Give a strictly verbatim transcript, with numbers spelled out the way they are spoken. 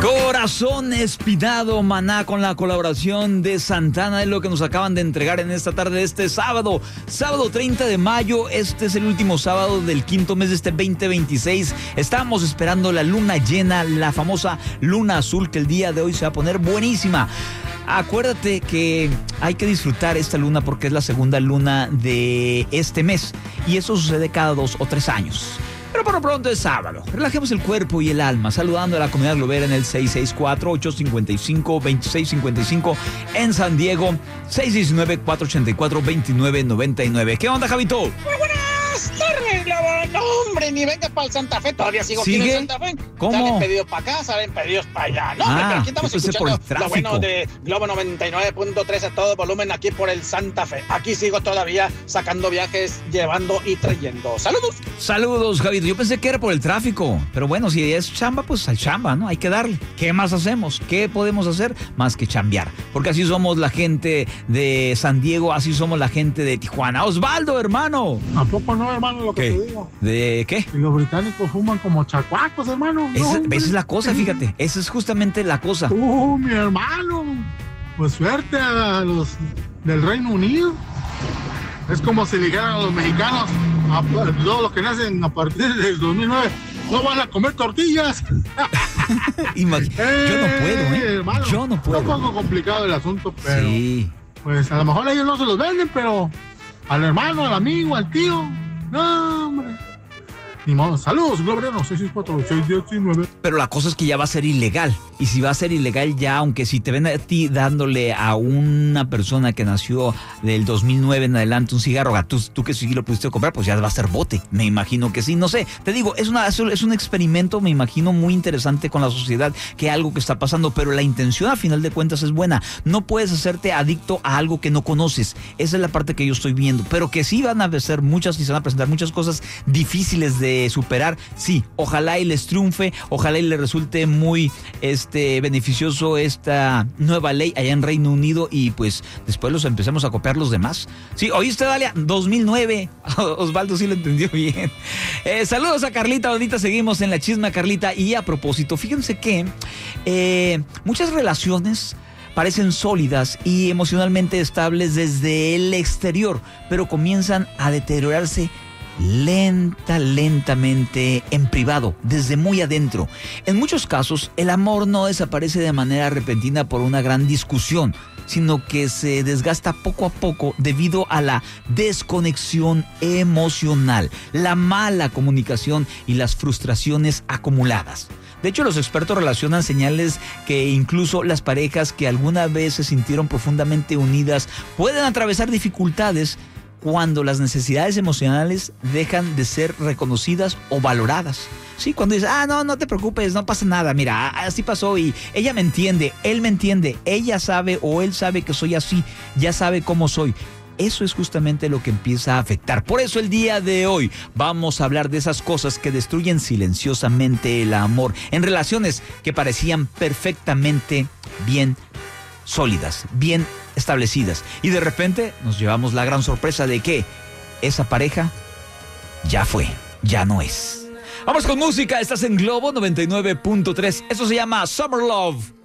Corazón Espinado, Maná, con la colaboración de Santana, es lo que nos acaban de entregar en esta tarde de este sábado, sábado treinta de mayo. Este es el último sábado del quinto mes de este veinte veintiséis. Estamos esperando la luna llena, la famosa luna azul, que el día de hoy se va a poner buenísima. Acuérdate que hay que disfrutar esta luna porque es la segunda luna de este mes y eso sucede cada dos o tres años. Pero por lo pronto es sábado. Relajemos el cuerpo y el alma, saludando a la comunidad globera en el seis seis cuatro, ocho cinco cinco, dos seis cinco cinco, en San Diego, seis uno nueve, cuatro ocho cuatro, dos nueve nueve nueve. ¿Qué onda, Javito? Muy buenas tardes, Globo. No, hombre, ni venga para el Santa Fe. Todavía sigo aquí en el Santa Fe. ¿Cómo? Salen pedidos para acá, salen pedidos para allá. No, hombre, Ah, pero aquí estamos escuchando lo bueno de Globo noventa y nueve punto tres a todo volumen aquí por el Santa Fe. Aquí sigo todavía sacando viajes, llevando y trayendo. ¡Saludos! Saludos, Javito. Yo pensé que era por el tráfico, pero bueno, si es chamba, pues al chamba, ¿no? Hay que darle. ¿Qué más hacemos? ¿Qué podemos hacer más que chambear? Porque así somos la gente de San Diego, así somos la gente de Tijuana. Osvaldo, hermano. ¿A poco no, hermano, lo que ¿Qué? te digo? ¿De qué? Y los británicos fuman como chacuacos, hermano. No, Esa, hombre. esa es la cosa, fíjate. Esa es justamente la cosa. Uh, mi hermano. Pues suerte a los del Reino Unido. Es como si dijeran a los mexicanos, a, a todos los que nacen a partir del dos mil nueve, no van a comer tortillas. Imag- eh, Yo no puedo, ¿eh? Hermano, Yo no puedo. Es un poco complicado el asunto, pero Sí. pues a lo mejor ellos no se los venden, pero al hermano, al amigo, al tío, no, hombre. Ni modo. Saludos, Globriano, seis seis cuatro, seis uno nueve. Pero la cosa es que ya va a ser ilegal. Y si va a ser ilegal ya, aunque si te ven a ti dándole a una persona que nació del dos mil nueve en adelante un cigarro, tú, tú que sí lo pudiste comprar, pues ya va a ser bote. Me imagino que sí. No sé, te digo, es, una, es un experimento, me imagino, muy interesante con la sociedad, que algo que está pasando, pero la intención a final de cuentas es buena. No puedes hacerte adicto a algo que no conoces. Esa es la parte que yo estoy viendo. Pero que sí van a ser muchas y se van a presentar muchas cosas difíciles de superar, sí, ojalá y les triunfe, ojalá y les resulte muy este, beneficioso esta nueva ley allá en Reino Unido y pues después los empecemos a copiar los demás. Sí, ¿oíste, Dalia? dos mil nueve, Osvaldo sí lo entendió bien. Eh, saludos a Carlita, ahorita seguimos en la chisma, Carlita, y a propósito, fíjense que eh, muchas relaciones parecen sólidas y emocionalmente estables desde el exterior, pero comienzan a deteriorarse lenta, lentamente en privado, desde muy adentro. En muchos casos, el amor no desaparece de manera repentina por una gran discusión, sino que se desgasta poco a poco debido a la desconexión emocional, la mala comunicación y las frustraciones acumuladas. De hecho, los expertos relacionan señales que incluso las parejas que alguna vez se sintieron profundamente unidas pueden atravesar dificultades cuando las necesidades emocionales dejan de ser reconocidas o valoradas. Sí, cuando dices, ah, no, no te preocupes, no pasa nada, mira, así pasó y ella me entiende, él me entiende, ella sabe o él sabe que soy así, ya sabe cómo soy. Eso es justamente lo que empieza a afectar. Por eso el día de hoy vamos a hablar de esas cosas que destruyen silenciosamente el amor en relaciones que parecían perfectamente bien sólidas, bien establecidas. Y de repente nos llevamos la gran sorpresa de que esa pareja ya fue, ya no es. Vamos con música, estás en Globo noventa y nueve punto tres. Eso se llama Summer Love.